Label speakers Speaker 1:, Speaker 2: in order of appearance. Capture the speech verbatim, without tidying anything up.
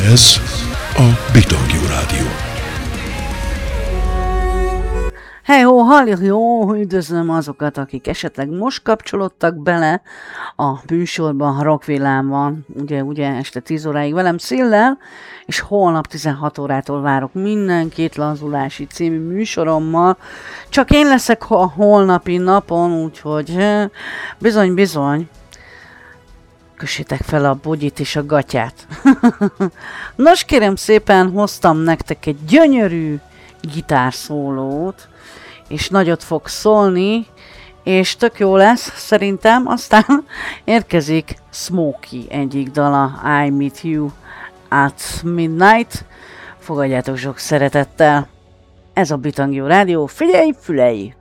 Speaker 1: Ez a Bitangjú Rádió.
Speaker 2: Hey ho, halli, jó, üdvözlöm azokat, akik esetleg most kapcsolódtak bele a műsorban, a Rockvillán van, ugye, ugye este tíz óráig velem Szillel, és holnap tizenhat órától várok mindenkit Lazulási című műsorommal. Csak én leszek a holnapi napon, úgyhogy bizony, bizony, kössétek fel a bogyit és a gatyát. Nos, kérem szépen, hoztam nektek egy gyönyörű gitárszólót, és nagyot fog szólni, és tök jó lesz, szerintem. Aztán érkezik Smokey egyik dala, I Meet You at Midnight. Fogadjátok sok szeretettel. Ez a Bitangjú Rádió, figyelj, fülej!